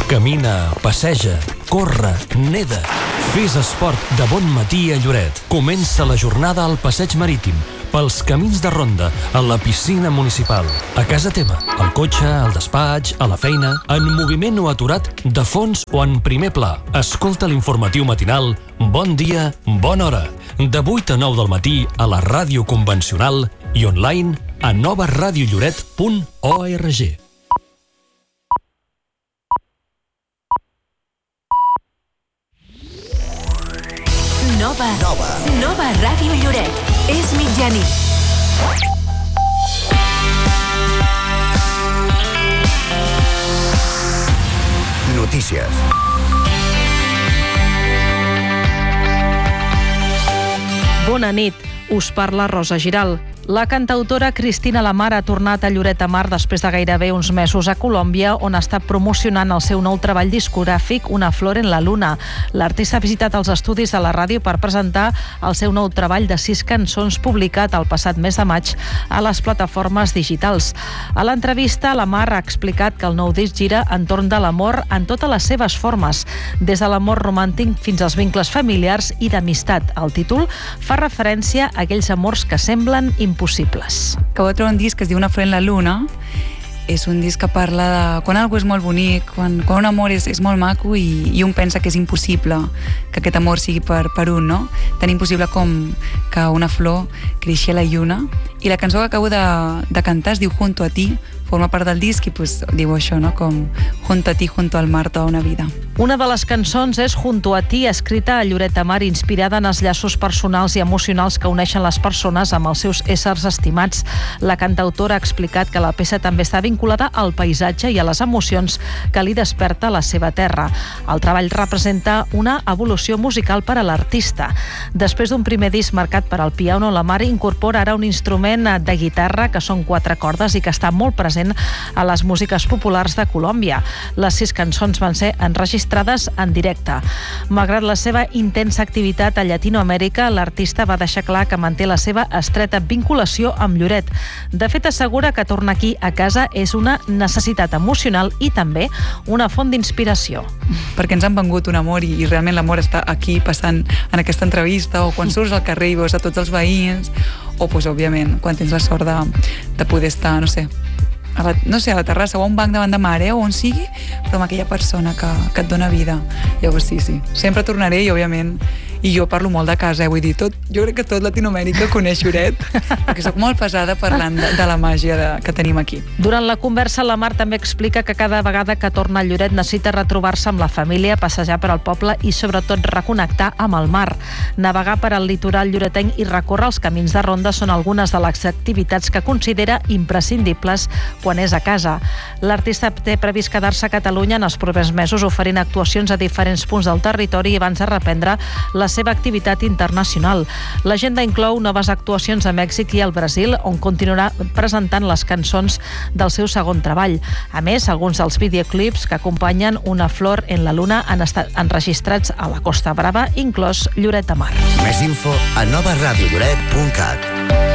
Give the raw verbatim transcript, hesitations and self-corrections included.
Camina, passeja, corre, neda. Fes esport de bon matí a Lloret. Comença la jornada al passeig marítim, pels camins de ronda, a la piscina municipal, a casa teva, al cotxe, al despatx, a la feina, en moviment o aturat, de fons o en primer pla. Escolta l'informatiu matinal Bon dia, bona hora, de vuit a nou del matí a la ràdio convencional i online a nova radio lloret punt org. Nova, Nova. Nova Ràdio Lloret. És mitjanit. Notícies. Bona nit, us parla Rosa Giral. La cantautora Cristina Lamar ha tornat a Lloret de Mar després de gairebé uns mesos a Colòmbia, on ha estat promocionant el seu nou treball discogràfic Una flor en la luna. L'artista ha visitat els estudis de la ràdio per presentar el seu nou treball de sis cançons publicat el passat mes de maig a les plataformes digitals. A l'entrevista, Lamar ha explicat que el nou disc gira entorn de l'amor en totes les seves formes, des de l'amor romàntic fins als vincles familiars i d'amistat. El títol fa referència a aquells amors que semblen impossibles. Acabo de trobar un disc que es diu Una flor en la luna. És un disc que parla de quan algú és molt bonic, quan, quan un amor és, és molt maco i, i un pensa que és impossible que aquest amor sigui per, per un, no? Tan impossible com que una flor creixi a la lluna. I la cançó que acabo de, de cantar es diu Junto a ti, forma part del disc i pues, diu això, no? Com Junto a ti, junto al mar, toda una vida. Una de les cançons és Junto a ti, escrita a Lloret de Mar, inspirada en els llaços personals i emocionals que uneixen les persones amb els seus éssers estimats. La cantautora ha explicat que la peça també està vinculada al paisatge i a les emocions que li desperta la seva terra. El treball representa una evolució musical per a l'artista. Després d'un primer disc marcat per al piano, la Mar incorpora ara un instrument de guitarra que són quatre cordes i que està molt present a les músiques populars de Colòmbia. Les sis cançons van ser enregistrades en directe. Malgrat la seva intensa activitat a Llatinoamèrica, l'artista va deixar clar que manté la seva estreta vinculació amb Lloret. De fet, assegura que tornar aquí a casa és una necessitat emocional i també una font d'inspiració. Perquè ens han vengut un amor i, i realment l'amor està aquí passant en aquesta entrevista, o quan surts al carrer i veus a tots els veïns, o, pues, òbviament, quan tens la sort de, de poder estar, no sé, a la, no sé, a la terrassa o a un banc davant de mar, eh, o on sigui, però amb aquella persona que, que et dona vida. Llavors sí, sí, sempre tornaré i òbviament, i jo parlo molt de casa, eh, vull dir, tot, jo crec que tot Latinoamèrica coneix Lloret, perquè soc molt pesada parlant de, de la màgia de, que tenim aquí. Durant la conversa, la Mar també explica que cada vegada que torna a Lloret necessita retrobar-se amb la família, passejar per al poble i sobretot reconnectar amb el mar. Navegar per al litoral lloretenc i recórrer els camins de ronda són algunes de les activitats que considera imprescindibles quan és a casa. L'artista té previst quedar-se a Catalunya en els propers mesos oferint actuacions a diferents punts del territori abans de reprendre la seva activitat internacional. L'agenda inclou noves actuacions a Mèxic i al Brasil, on continuarà presentant les cançons del seu segon treball. A més, alguns dels videoclips que acompanyen Una flor en la luna han estat enregistrats a la Costa Brava, inclòs Lloret de Mar. Més info a nova radio lloret punt cat.